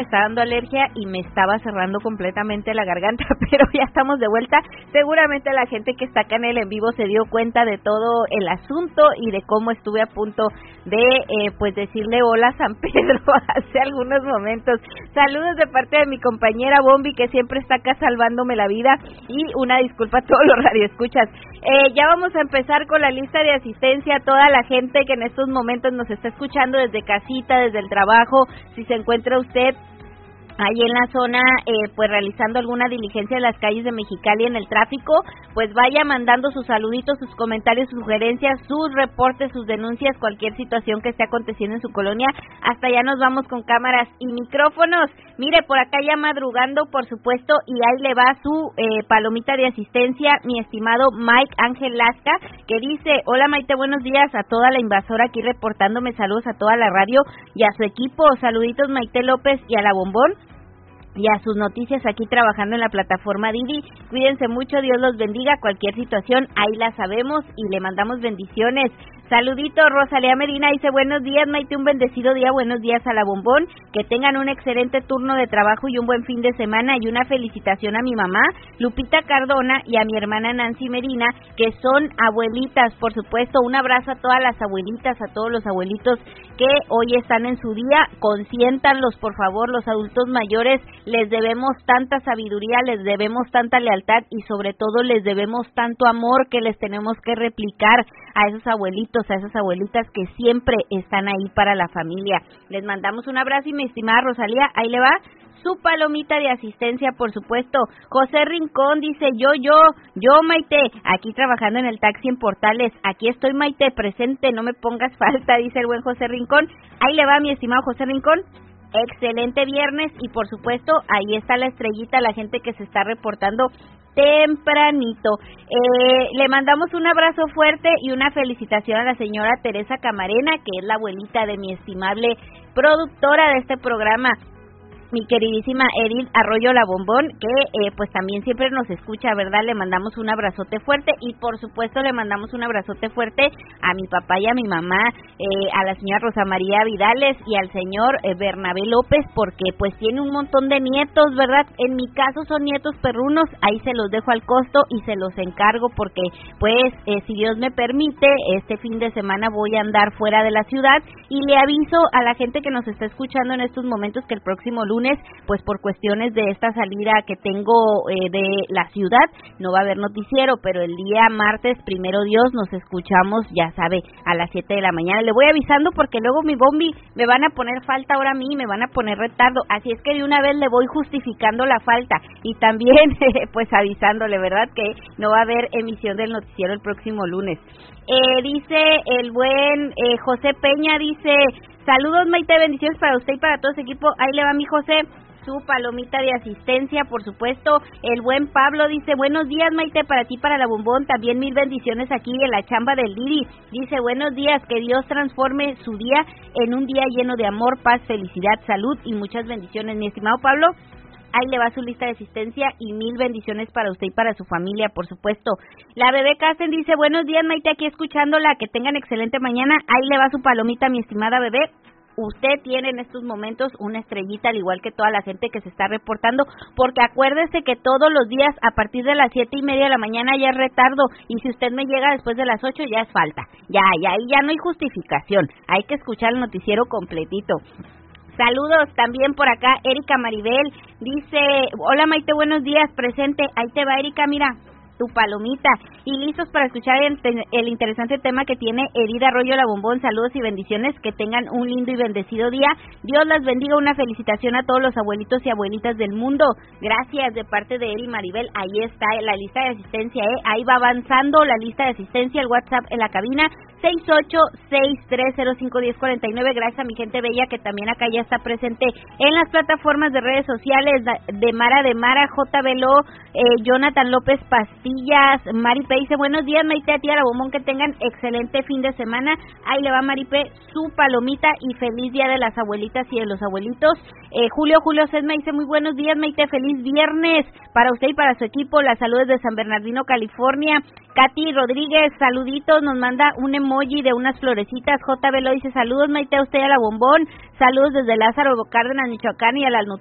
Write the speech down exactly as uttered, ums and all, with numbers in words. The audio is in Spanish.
está dando alergia y me estaba cerrando completamente la garganta, pero ya estamos de vuelta. Seguramente la gente que está acá en el en vivo se dio cuenta de todo el asunto y de cómo estuve a punto de eh, pues decirle hola a San Pedro hace algunos momentos. Saludos de parte de mi compañera Bombi, que siempre está acá salvándome la vida, y una disculpa a todos los radioescuchas. Eh, ya vamos a empezar con la lista de asistencia. Toda la gente que en estos momentos nos está escuchando desde casita, desde el trabajo, si se encuentra usted ahí en la zona, eh, pues realizando alguna diligencia en las calles de Mexicali en el tráfico, pues vaya mandando sus saluditos, sus comentarios, sus sugerencias, sus reportes, sus denuncias, cualquier situación que esté aconteciendo en su colonia. Hasta allá nos vamos con cámaras y micrófonos. Mire, por acá ya madrugando, por supuesto, y ahí le va su eh, palomita de asistencia, mi estimado Mike Ángel Lasca, que dice: hola Maite, buenos días a toda la invasora aquí reportándome, saludos a toda la radio y a su equipo, saluditos Maite López y a la Bombón, y a sus noticias aquí trabajando en la plataforma Didi. Cuídense mucho, Dios los bendiga, cualquier situación ahí la sabemos y le mandamos bendiciones. Saludito, Rosalía Medina dice: buenos días Maite, un bendecido día, buenos días a la Bombón, que tengan un excelente turno de trabajo y un buen fin de semana, y una felicitación a mi mamá Lupita Cardona y a mi hermana Nancy Medina, que son abuelitas, por supuesto. Un abrazo a todas las abuelitas, a todos los abuelitos que hoy están en su día. Consiéntanlos, por favor, los adultos mayores, les debemos tanta sabiduría, les debemos tanta lealtad y sobre todo les debemos tanto amor que les tenemos que replicar a esos abuelitos, a esas abuelitas que siempre están ahí para la familia. Les mandamos un abrazo, y mi estimada Rosalía, ahí le va su palomita de asistencia, por supuesto. José Rincón dice: yo, yo, yo Maite, aquí trabajando en el taxi en Portales, aquí estoy Maite, presente, no me pongas falta, dice el buen José Rincón. Ahí le va, mi estimado José Rincón. Excelente viernes, y por supuesto ahí está la estrellita, la gente que se está reportando tempranito. Eh, le mandamos un abrazo fuerte y una felicitación a la señora Teresa Camarena, que es la abuelita de mi estimable productora de este programa, mi queridísima Edith Arroyo La Bombón, que eh, pues también siempre nos escucha, ¿verdad? Le mandamos un abrazote fuerte, y por supuesto le mandamos un abrazote fuerte a mi papá y a mi mamá, eh, a la señora Rosa María Vidales y al señor eh, Bernabé López, porque pues tiene un montón de nietos, ¿verdad? En mi caso son nietos perrunos, ahí se los dejo al costo y se los encargo, porque pues eh, si Dios me permite, este fin de semana voy a andar fuera de la ciudad, y le aviso a la gente que nos está escuchando en estos momentos que el próximo lunes, pues por cuestiones de esta salida que tengo eh, de la ciudad, no va a haber noticiero, pero el día martes, primero Dios, nos escuchamos, ya sabe, a las siete de la mañana. Le voy avisando porque luego mi Bombi me van a poner falta ahora a mí, me van a poner retardo, así es que de una vez le voy justificando la falta, y también pues avisándole, ¿verdad?, que no va a haber emisión del noticiero el próximo lunes. Eh, dice el buen eh, José Peña, dice: saludos Maite, bendiciones para usted y para todo su equipo. Ahí le va mi José su palomita de asistencia, por supuesto. El buen Pablo dice: buenos días Maite, para ti, para la Bombón, también mil bendiciones aquí en la chamba del Didi. Dice: buenos días, que Dios transforme su día en un día lleno de amor, paz, felicidad, salud y muchas bendiciones. Mi estimado Pablo, ahí le va su lista de asistencia y mil bendiciones para usted y para su familia, por supuesto. La bebé Casten dice: buenos días Maite, aquí escuchándola, que tengan excelente mañana. Ahí le va su palomita, mi estimada bebé. Usted tiene en estos momentos una estrellita, al igual que toda la gente que se está reportando, porque acuérdese que todos los días a partir de las siete y media de la mañana ya es retardo, y si usted me llega después de las ocho ya es falta. Ya, ya, ya no hay justificación, hay que escuchar el noticiero completito. Saludos también por acá, Erika Maribel dice: hola Maite, buenos días, presente. Ahí te va, Erika, mira, tu palomita, y listos para escuchar el, el interesante tema que tiene Edith Arroyo La Bombón. Saludos y bendiciones, que tengan un lindo y bendecido día. Dios las bendiga, una felicitación a todos los abuelitos y abuelitas del mundo. Gracias, de parte de Eri Maribel. Ahí está la lista de asistencia, ¿eh? Ahí va avanzando la lista de asistencia, el WhatsApp en la cabina, seis ocho seis tres cero cinco uno cero cuatro nueve. Gracias a mi gente bella que también acá ya está presente en las plataformas de redes sociales, de Mara de Mara, J. Velo, eh, Jonathan López Pastillo, Quesadillas. Maripe dice, buenos días, Maite, a ti, a la Bombón, que tengan excelente fin de semana. Ahí le va, Maripe, su palomita y feliz día de las abuelitas y de los abuelitos. Eh, Julio, Julio Sesma dice, muy buenos días, Maite, feliz viernes para usted y para su equipo. Las saludos de San Bernardino, California. Katy Rodríguez, saluditos, nos manda un emoji de unas florecitas. J B lo dice, saludos, Maite, a usted y a la Bombón. Saludos desde Lázaro Cárdenas, Michoacán, y a las